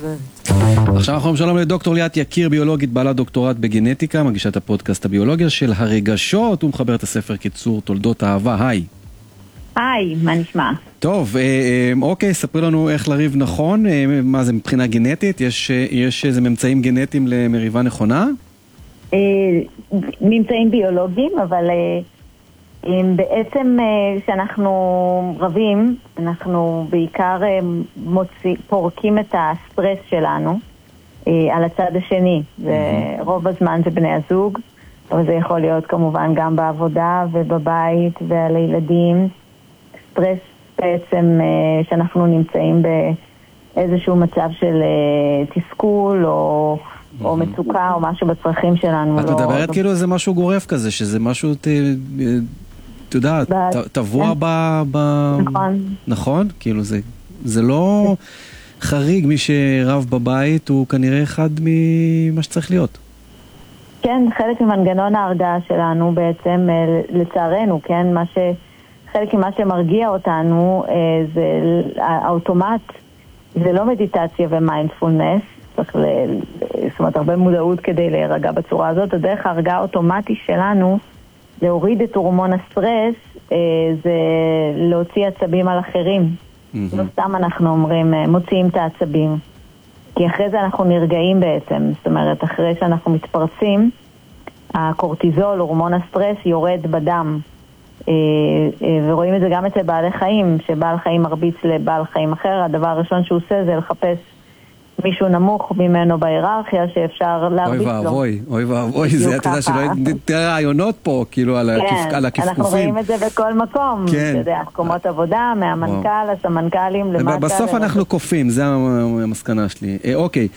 עכשיו אנחנו שלום לדוקטור ליאת יקיר, ביולוגית בעלת דוקטורט בגנטיקה, מגישת הפודקאסט הביולוגיה של הרגשות ומחבר את הספר קיצור תולדות אהבה. היי. היי, מה נשמע? טוב, אוקיי, ספרי לנו איך לריב נכון, מה זה מבחינה גנטית, יש איזה ממצאים גנטיים למריבה נכונה? ממצאים ביולוגיים, אבל בעצם כשאנחנו רבים, אנחנו בעיקר פורקים את הסטרס שלנו על הצד השני. רוב הזמן זה בני הזוג, אבל זה יכול להיות כמובן גם בעבודה ובבית ועל הילדים. סטרס בעצם שאנחנו נמצאים באיזשהו מצב של תסכול או מצוקה או משהו בצרכים שלנו. את מדברת כאילו זה משהו גורף כזה, שזה משהו, אתה יודע, טבוע נכון. נכון? כאילו זה לא חריג, מי שרב בבית הוא כנראה אחד ממה שצריך להיות. כן, חלק ממנגנון ההרגעה שלנו בעצם, לצערנו, כן, חלק ממה שמרגיע אותנו זה האוטומט, זה לא מדיטציה ומיינדפולנס, זאת אומרת, הרבה מודעות כדי להירגע בצורה הזאת. הדרך ההרגעה האוטומטי שלנו להוריד את הורמון הסטרס זה להוציא עצבים על אחרים. לא סתם אנחנו אומרים מוציאים את העצבים, כי אחרי זה אנחנו נרגעים בעצם. זאת אומרת, אחרי שאנחנו מתפרצים, הקורטיזול, הורמון הסטרס, יורד בדם. ורואים את זה גם אצל בעלי חיים, שבעל חיים מרביץ לבעל חיים אחר, הדבר הראשון שהוא עושה זה לחפש מישהו נמוך ממנו בהיררכיה שאפשר להרביץ לו. אוי ואבוי, זה אתה יודע שלא תראה רעיונות פה, כאילו על הכפכופים. אנחנו רואים את זה בכל מקום, אתה יודע, מקומות עבודה, מהמנכ"ל, הסמנכ"לים, למטה. בסוף אנחנו קופים, זה המסקנה שלי. אוקיי,